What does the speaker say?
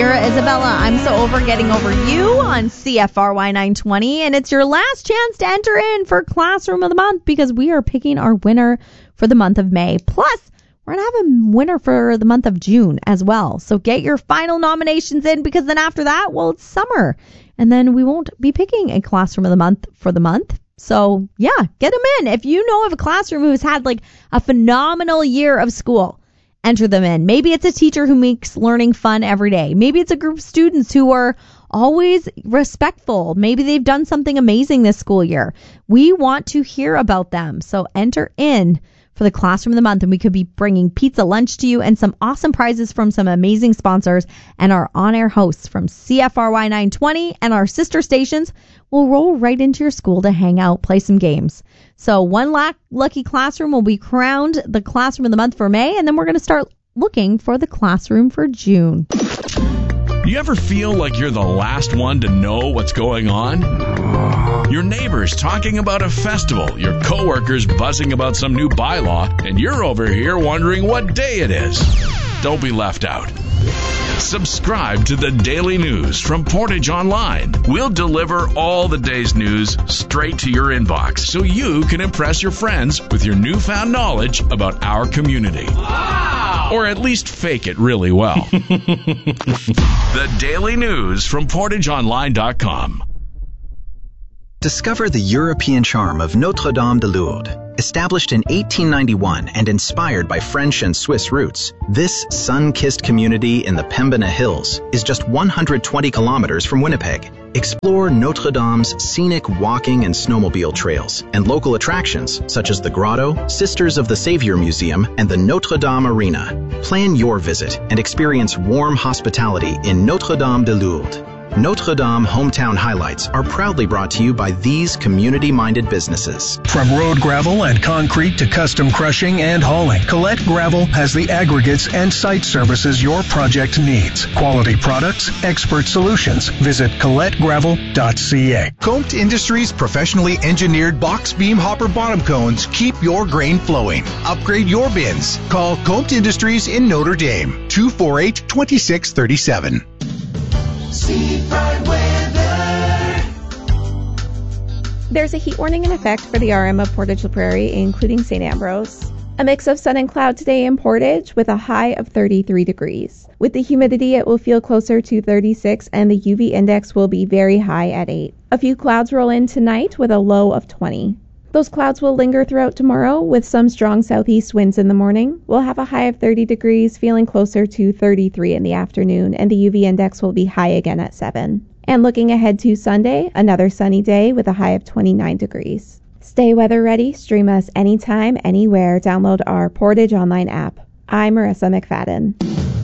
Shakira Isabella, I'm So Over Getting Over You on CFRY 920. And it's your last chance to enter in for Classroom of the Month because we are picking our winner for the month of May. Plus, we're going to have a winner for the month of June as well. So get your final nominations in because then after that, well, it's summer. And then we won't be picking a Classroom of the Month for the month. So, yeah, get them in. If you know of a classroom who's had like a phenomenal year of school, enter them in. Maybe it's a teacher who makes learning fun every day. Maybe it's a group of students who are always respectful. Maybe they've done something amazing this school year. We want to hear about them. So enter in for the Classroom of the Month, and we could be bringing pizza lunch to you and some awesome prizes from some amazing sponsors, and our on-air hosts from CFRY 920 and our sister stations will roll right into your school to hang out, play some games. So one lucky classroom will be crowned the Classroom of the Month for May, and then we're going to start looking for the classroom for June. You ever feel like you're the last one to know what's going on? Your neighbors talking about a festival, your coworkers buzzing about some new bylaw, and you're over here wondering what day it is. Don't be left out. Subscribe to the Daily News from Portage Online. We'll deliver all the day's news straight to your inbox so you can impress your friends with your newfound knowledge about our community. Wow! Or at least fake it really well. The Daily News from PortageOnline.com. Discover the European charm of Notre-Dame de Lourdes. Established in 1891 and inspired by French and Swiss roots, this sun-kissed community in the Pembina Hills is just 120 kilometers from Winnipeg. Explore Notre Dame's scenic walking and snowmobile trails and local attractions such as the Grotto, Sisters of the Savior Museum, and the Notre Dame Arena. Plan your visit and experience warm hospitality in Notre-Dame de Lourdes. Notre Dame Hometown Highlights are proudly brought to you by these community-minded businesses. From road gravel and concrete to custom crushing and hauling, Colette Gravel has the aggregates and site services your project needs. Quality products, expert solutions. Visit ColetteGravel.ca. Comte Industries' professionally engineered box beam hopper bottom cones keep your grain flowing. Upgrade your bins. Call Comte Industries in Notre Dame, 248-2637. Seafront weather. There's a heat warning in effect for the RM of Portage La Prairie, including St. Ambrose. A mix of sun and cloud today in Portage with a high of 33 degrees. With the humidity, it will feel closer to 36 and the UV index will be very high at 8. A few clouds roll in tonight with a low of 20. Those clouds will linger throughout tomorrow with some strong southeast winds in the morning. We'll have a high of 30 degrees, feeling closer to 33 in the afternoon, and the UV index will be high again at 7. And looking ahead to Sunday, another sunny day with a high of 29 degrees. Stay weather ready, stream us anytime, anywhere. Download our Portage Online app. I'm Marissa McFadden.